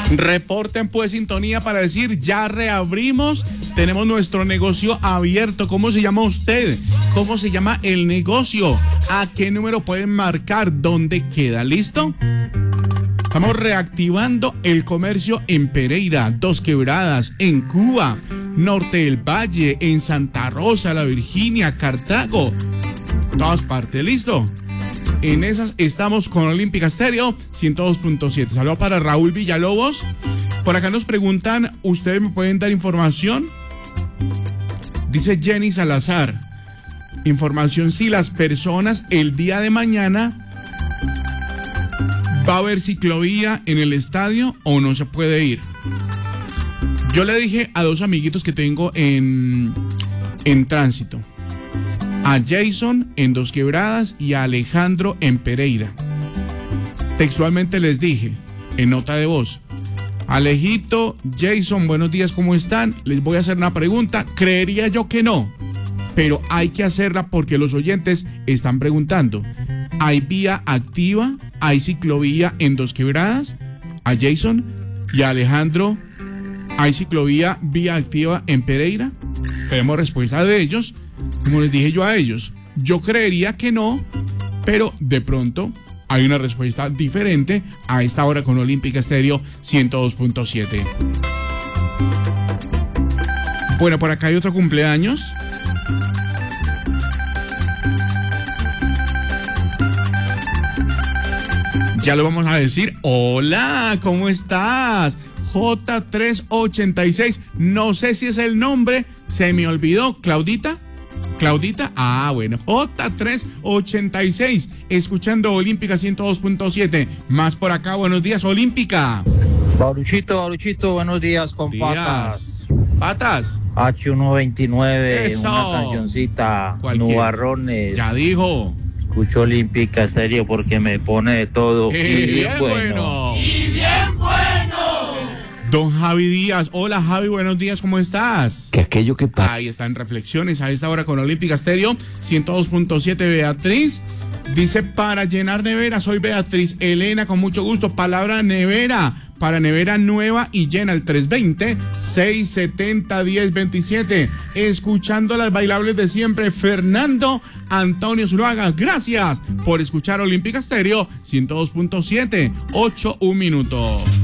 Reporten pues sintonía para decir ya reabrimos, tenemos nuestro negocio abierto. ¿Cómo se llama usted? ¿Cómo se llama el negocio? ¿A qué número pueden marcar? ¿Dónde queda? ¿Listo? Estamos reactivando el comercio en Pereira, Dos Quebradas, en Cuba, Norte del Valle, en Santa Rosa, La Virginia, Cartago, todas partes. ¿Listo? En esas estamos con Olímpica Stereo 102.7. Saludos para Raúl Villalobos. Por acá nos preguntan, ¿ustedes me pueden dar información? Dice Jenny Salazar. Información si las personas el día de mañana va a haber ciclovía en el estadio o no se puede ir. Yo le dije a dos amiguitos que tengo en tránsito. A Jason en Dos Quebradas y a Alejandro en Pereira. Textualmente les dije, en nota de voz: Alejito, Jason, buenos días, ¿cómo están? Les voy a hacer una pregunta, creería yo que no, pero hay que hacerla porque los oyentes están preguntando. ¿Hay vía activa? ¿Hay ciclovía en Dos Quebradas? A Jason y a Alejandro, ¿hay ciclovía vía activa en Pereira? Tenemos respuesta de ellos. Como les dije yo a ellos, yo creería que no, pero de pronto hay una respuesta diferente a esta hora con Olímpica Stereo 102.7. Bueno, por acá hay otro cumpleaños. Ya lo vamos a decir. Hola, ¿cómo estás? J386. No sé si es el nombre, se me olvidó. ¿Claudita? Bueno, J386, escuchando Olímpica 102.7. Más por acá, buenos días, Olímpica. Baruchito, buenos días, con días. Patas. H129, Eso. una cancioncita, Cualquier. Nubarrones. Ya dijo. Escucho Olímpica Stereo porque me pone de todo. Y bien bueno. Don Javi Díaz. Hola, Javi, buenos días, ¿cómo estás? Que aquello que pasa. Ahí están reflexiones a esta hora con Olímpica Stereo 102.7. Beatriz dice: para llenar nevera, soy Beatriz Elena, con mucho gusto. Palabra nevera, para nevera nueva y llena, el 320-670-1027. Escuchando las bailables de siempre, Fernando Antonio Zuluaga. Gracias por escuchar Olímpica Stereo 102.7. 8:01.